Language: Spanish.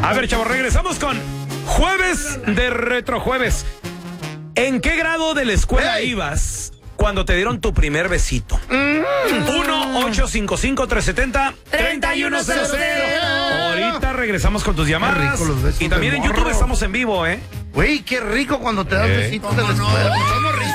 A ver, chavos, regresamos con Jueves de Retrojueves. ¿En qué grado de la escuela ibas cuando te dieron tu primer besito? 1-855-370-3100. Ahorita regresamos con tus llamadas. Y también en YouTube estamos en vivo, ¿eh? Güey, qué rico cuando te das besitos de la escuela.